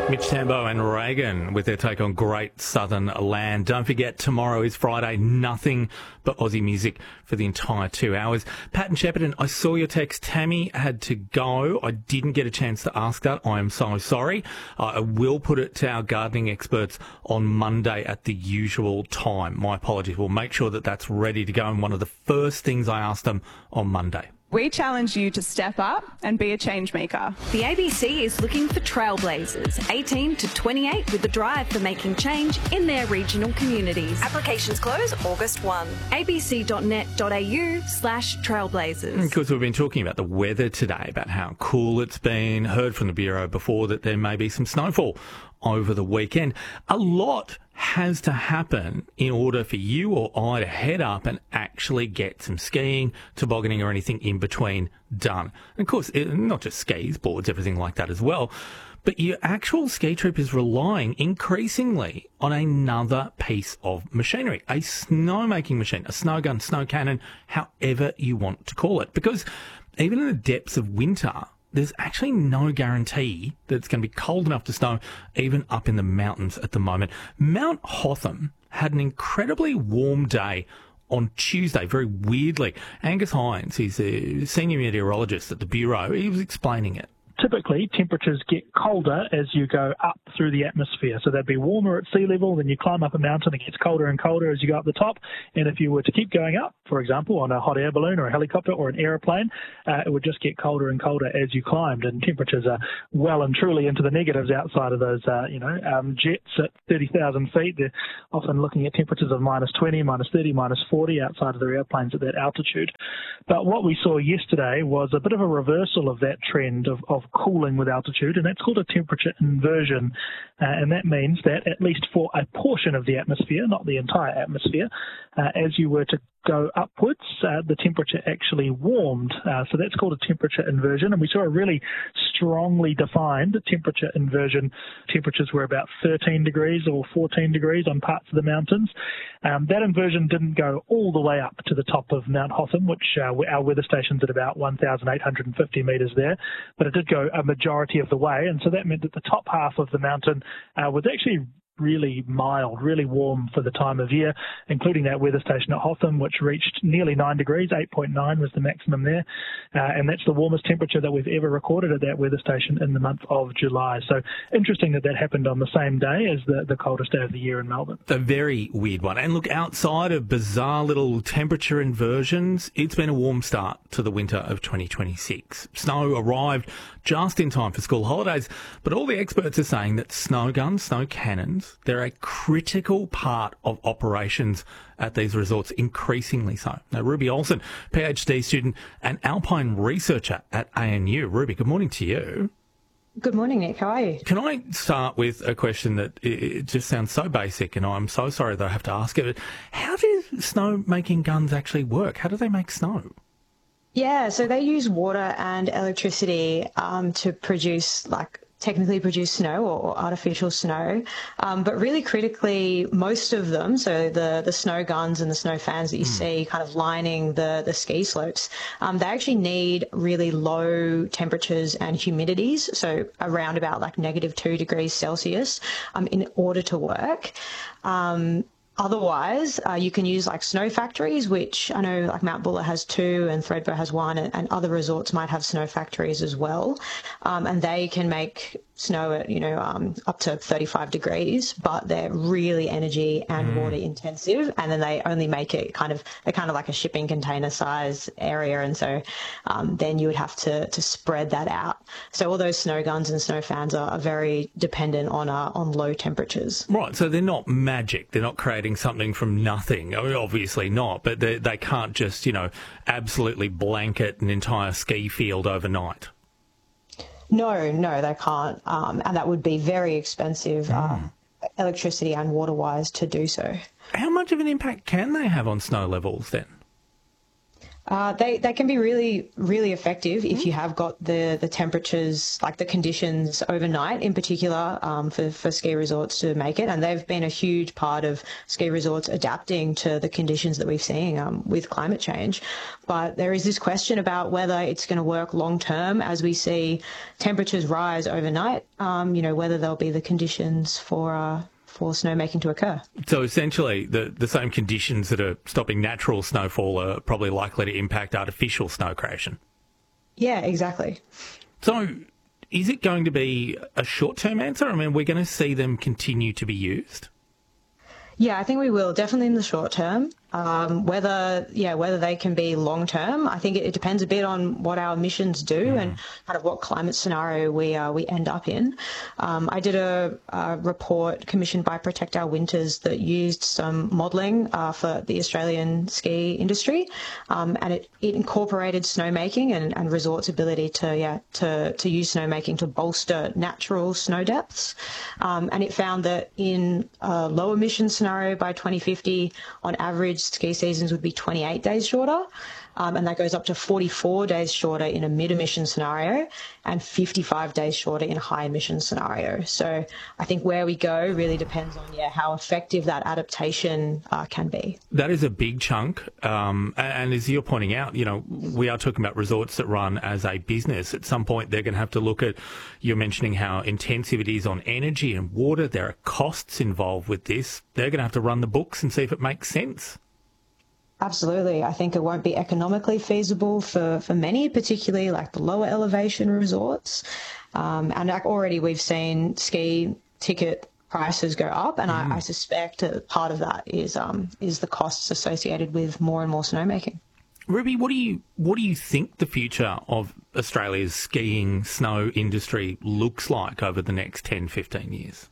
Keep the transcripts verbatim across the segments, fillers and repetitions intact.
Mitch Tambo and Reagan with their take on Great Southern Land. Don't forget, tomorrow is Friday. Nothing but Aussie music for the entire two hours. Pat and Shepparton, I saw your text. Tammy had to go. I didn't get a chance to ask that. I am so sorry. Uh, I will put it to our gardening experts on Monday at the usual time. My apologies. We'll make sure that that's ready to go. And one of the first things I asked them on Monday. We challenge you to step up and be a change maker. The A B C is looking for trailblazers, eighteen to twenty-eight, with the drive for making change in their regional communities. Applications close August first. abc.net.au slash trailblazers. Of course, we've been talking about the weather today, about how cool it's been. Heard from the Bureau before that there may be some snowfall over the weekend. A lot has to happen in order for you or I to head up and actually get some skiing, tobogganing or anything in between done. And of course, it, not just skis, boards, everything like that as well. But your actual ski trip is relying increasingly on another piece of machinery, a snowmaking machine, a snow gun, snow cannon, however you want to call it. Because even in the depths of winter, there's actually no guarantee that it's going to be cold enough to snow even up in the mountains at the moment. Mount Hotham had an incredibly warm day on Tuesday, very weirdly. Angus Hines, he's a senior meteorologist at the Bureau, he was explaining it. Typically, temperatures get colder as you go up through the atmosphere. So they'd be warmer at sea level, then you climb up a mountain, it gets colder and colder as you go up the top. And if you were to keep going up, for example, on a hot air balloon or a helicopter or an aeroplane, uh, it would just get colder and colder as you climbed. And temperatures are well and truly into the negatives outside of those, uh, you know, um, jets at thirty thousand feet. They're often looking at temperatures of minus twenty, minus thirty, minus forty outside of their airplanes at that altitude. But what we saw yesterday was a bit of a reversal of that trend of, of cooling with altitude, and that's called a temperature inversion. Uh, and that means that at least for a portion of the atmosphere, not the entire atmosphere, uh, as you were to go upwards, uh, the temperature actually warmed. Uh, so that's called a temperature inversion. And we saw a really strongly defined temperature inversion. Temperatures were about thirteen degrees or fourteen degrees on parts of the mountains. Um, that inversion didn't go all the way up to the top of Mount Hotham, which uh, our weather station's at about one thousand eight hundred fifty metres there, but it did go a majority of the way. And so that meant that the top half of the mountain uh, was actually really mild, really warm for the time of year, including that weather station at Hotham, which reached nearly nine degrees, eight point nine was the maximum there. Uh, and that's the warmest temperature that we've ever recorded at that weather station in the month of July. So interesting that that happened on the same day as the, the coldest day of the year in Melbourne. A very weird one. And look, outside of bizarre little temperature inversions, it's been a warm start to the winter of twenty twenty-six. Snow arrived just in time for school holidays, but all the experts are saying that snow guns, snow cannons, they're a critical part of operations at these resorts, increasingly so. Now, Ruby Olsen, PhD student and alpine researcher at A N U. Ruby, good morning to you. Good morning, Nick. How are you? Can I start with a question that it just sounds so basic, and I'm so sorry that I have to ask it. How do snow-making guns actually work? How do they make snow? Yeah, so they use water and electricity um, to produce, like, technically produce snow or artificial snow. Um, but really critically, most of them, so the, the snow guns and the snow fans that you mm. see kind of lining the, the ski slopes, um, they actually need really low temperatures and humidities, so around about like negative two degrees Celsius, um, in order to work. Um, Otherwise, uh, you can use like snow factories, which I know like Mount Buller has two and Thredbo has one, and, and other resorts might have snow factories as well. Um, and they can make snow at, you know, um, up to thirty-five degrees, but they're really energy and mm. water intensive. And then they only make it kind of, they're kind of like a shipping container size area. And so um, then you would have to, to spread that out. So all those snow guns and snow fans are, are very dependent on, uh, on low temperatures. Right. So they're not magic. They're not creating something from nothing. I mean, obviously not, but they, they can't just, you know, absolutely blanket an entire ski field overnight. No, no, they can't. Um, and that would be very expensive, mm. uh, electricity and water-wise, to do so. How much of an impact can they have on snow levels then? Uh, they, they can be really, really effective if you have got the, the temperatures, like the conditions overnight in particular, um, for, for ski resorts to make it. And they've been a huge part of ski resorts adapting to the conditions that we've seen um, with climate change. But there is this question about whether it's going to work long term as we see temperatures rise overnight, um, you know, whether there'll be the conditions for uh, for snowmaking to occur. So essentially, the, the same conditions that are stopping natural snowfall are probably likely to impact artificial snow creation. Yeah, exactly. So is it going to be a short-term answer? I mean, we're going to see them continue to be used? Yeah, I think we will, definitely in the short term. Um, whether, yeah, whether they can be long term, I think it, it depends a bit on what our emissions do mm. and kind of what climate scenario we uh, we end up in. Um, I did a, a report commissioned by Protect Our Winters that used some modelling uh, for the Australian ski industry, um, and it, it incorporated snowmaking and, and resorts' ability to yeah to to use snowmaking to bolster natural snow depths, um, and it found that in a low emission scenario by twenty fifty, on average, ski seasons would be twenty-eight days shorter, um, and that goes up to forty-four days shorter in a mid-emission scenario and fifty-five days shorter in a high-emission scenario. So I think where we go really depends on yeah how effective that adaptation uh, can be. That is a big chunk, um, and as you're pointing out, you know, we are talking about resorts that run as a business. At some point, they're going to have to look at, you're mentioning how intensive it is on energy and water. There are costs involved with this. They're going to have to run the books and see if it makes sense. Absolutely. I think it won't be economically feasible for, for many, particularly like the lower elevation resorts. Um, and like already we've seen ski ticket prices go up, and mm. I, I suspect that part of that is um, is the costs associated with more and more snowmaking. Ruby, what do you what do you think the future of Australia's skiing snow industry looks like over the next ten, fifteen years?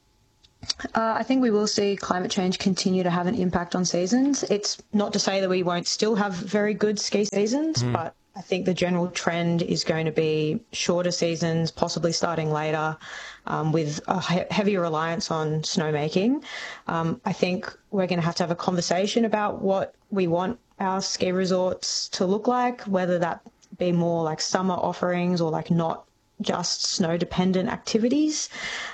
Uh, I think we will see climate change continue to have an impact on seasons. It's not to say that we won't still have very good ski seasons, mm. but I think the general trend is going to be shorter seasons, possibly starting later, um, with a he- heavier reliance on snowmaking. Um, I think we're going to have to have a conversation about what we want our ski resorts to look like, whether that be more like summer offerings or like not just snow-dependent activities,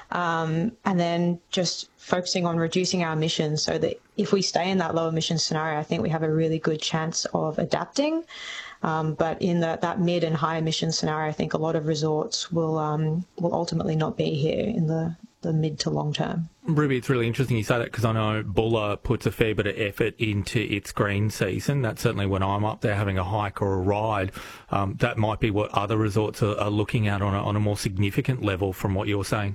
um, and then just focusing on reducing our emissions so that if we stay in that low emission scenario, I think we have a really good chance of adapting. Um, but in the, that mid and high emission scenario, I think a lot of resorts will um, will ultimately not be here in the, the mid to long term. Ruby, it's really interesting you say that, because I know Bulla puts a fair bit of effort into its green season. That's certainly when I'm up there having a hike or a ride. Um, that might be what other resorts are, are looking at on a, on a more significant level from what you're saying.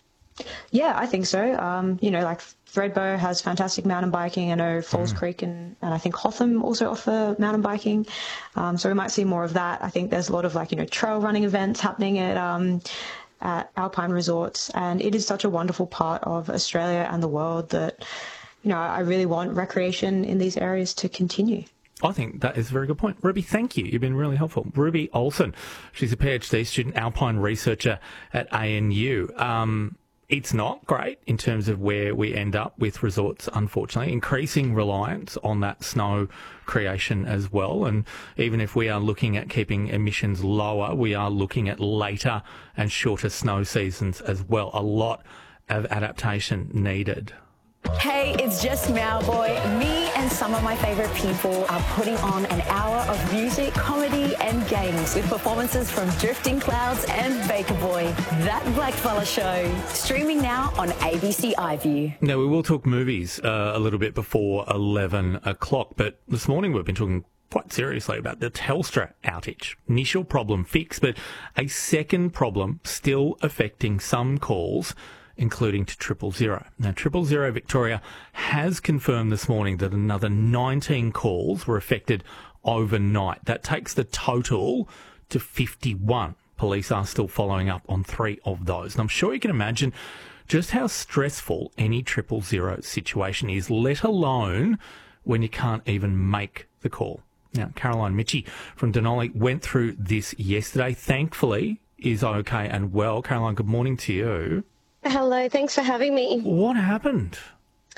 Yeah, I think so. Um, you know, like Thredbo has fantastic mountain biking. I know Falls mm. Creek and, and I think Hotham also offer mountain biking. Um, so we might see more of that. I think there's a lot of like, you know, trail running events happening at um, at alpine resorts, and it is such a wonderful part of Australia and the world that, you know, I really want recreation in these areas to continue. I think that is a very good point. Ruby, thank you. You've been really helpful. Ruby Olsen, she's a PhD student, alpine researcher at A N U. Um, It's not great in terms of where we end up with resorts, unfortunately. Increasing reliance on that snow creation as well. And even if we are looking at keeping emissions lower, we are looking at later and shorter snow seasons as well. A lot of adaptation needed. Hey, it's just Mowboy. Me and some of my favourite people are putting on an hour of music, comedy and games with performances from Drifting Clouds and Baker Boy. That Blackfella Show. Streaming now on A B C iView. Now, we will talk movies uh, a little bit before eleven o'clock, but this morning we've been talking quite seriously about the Telstra outage. Initial problem fixed, but a second problem still affecting some calls, including to Triple Zero. Now, Triple Zero Victoria has confirmed this morning that another nineteen calls were affected overnight. That takes the total to fifty-one. Police are still following up on three of those. And I'm sure you can imagine just how stressful any Triple Zero situation is, let alone when you can't even make the call. Now, Caroline Mitchie from Denali went through this yesterday. Thankfully, is okay and well. Caroline, good morning to you. Hello, thanks for having me. What happened?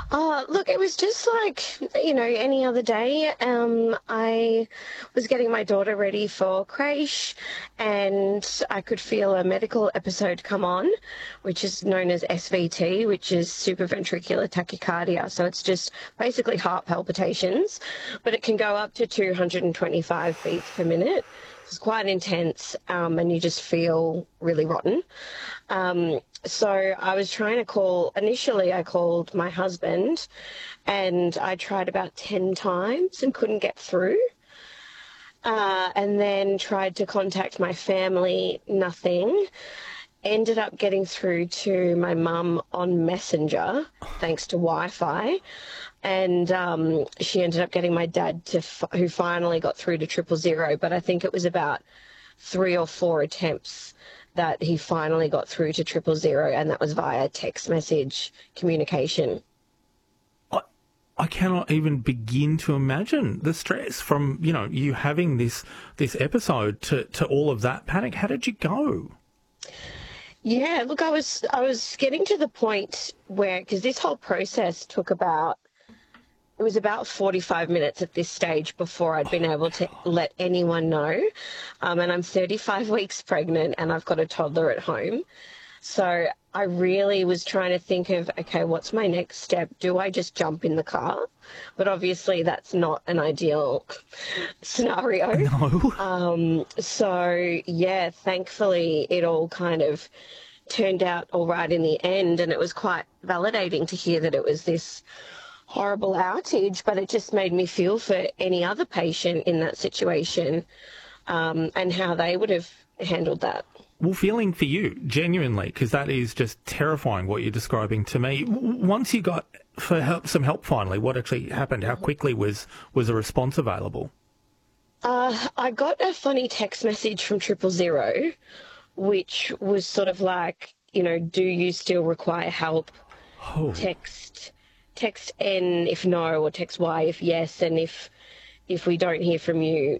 Uh, look, it was just like, you know, any other day. Um, I was getting my daughter ready for creche and I could feel a medical episode come on, which is known as S V T, which is supraventricular tachycardia. So it's just basically heart palpitations, but it can go up to two hundred twenty-five beats per minute. It's quite intense, um, and you just feel really rotten. Um, so I was trying to call, initially I called my husband and I tried about ten times and couldn't get through. Uh, and then tried to contact my family, nothing. Ended up getting through to my mum on Messenger, thanks to Wi-Fi. And um, she ended up getting my dad to, f- who finally got through to triple zero. But I think it was about three or four attempts that he finally got through to triple zero, and that was via text message communication. I, I cannot even begin to imagine the stress from, you know, you having this this episode to, to all of that panic. How did you go? Yeah, look, I was I was getting to the point where, because this whole process took about, it was about forty-five minutes at this stage before I'd been able to let anyone know. Um, and I'm thirty-five weeks pregnant and I've got a toddler at home. So I really was trying to think of, okay, what's my next step? Do I just jump in the car? But obviously that's not an ideal scenario. No. Um, so, yeah, thankfully it all kind of turned out all right in the end, and it was quite validating to hear that it was this horrible outage, but it just made me feel for any other patient in that situation, um, and how they would have handled that. Well, feeling for you, genuinely, because that is just terrifying what you're describing to me. Once you got for help, some help finally, what actually happened? How quickly was, was a response available? Uh, I got a funny text message from triple zero, which was sort of like, you know, do you still require help? Oh. Text text N if no, or text Y if yes, and if if we don't hear from you,